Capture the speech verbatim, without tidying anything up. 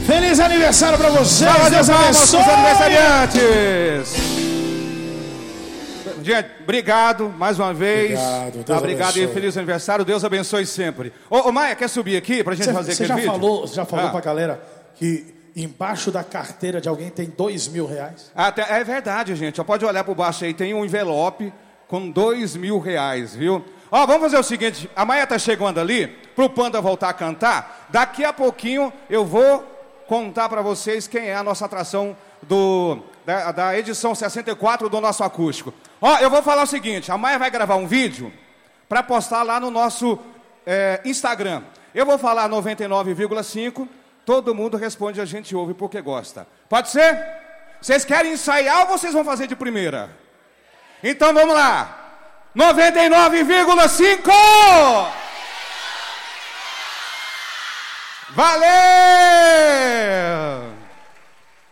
Feliz aniversário pra vocês. Salve Deus de palmas abençoe. pros aniversariantes. Gente, obrigado mais uma vez. Obrigado, Deus tá, obrigado e abençoe. feliz aniversário. Deus abençoe sempre. Ô, ô Maia, quer subir aqui pra gente Cê, fazer cê aquele já vídeo? falou, já falou Ah. pra galera que embaixo da carteira de alguém tem dois mil reais? Ah, tem- é verdade, gente. Ó, pode olhar por baixo aí, tem um envelope com dois mil reais, viu? Ó, vamos fazer o seguinte, a Maia tá chegando ali, pro Panda voltar a cantar. Daqui a pouquinho eu vou contar pra vocês quem é a nossa atração do, da, da edição sessenta e quatro do nosso acústico. Ó, eu vou falar o seguinte, a Maia vai gravar um vídeo pra postar lá no nosso é, Instagram. Eu vou falar noventa e nove vírgula cinco, todo mundo responde, a gente ouve porque gosta. Pode ser? Vocês querem ensaiar ou vocês vão fazer de primeira? Então vamos lá. noventa e nove vírgula cinco! Valeu!